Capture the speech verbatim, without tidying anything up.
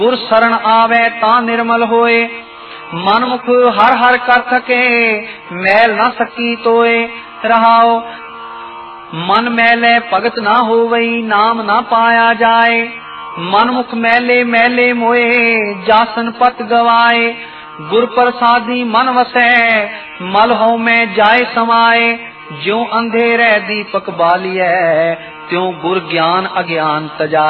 गुर शरण आवे ता निर्मल होए, मन मुख हर हर कर थके, मैल न सकी तोए। रहाओ मन मैले भगत ना होवई, नाम ना पाया जाए। मन मुख मैले मैले मोए, जासन पत गवाए। गुर प्रसादी मन वसै, मल हो में जाए समाए। ज्यों अंधेरे दीपक बालियै, त्यों गुर ज्ञान अज्ञान तजाए।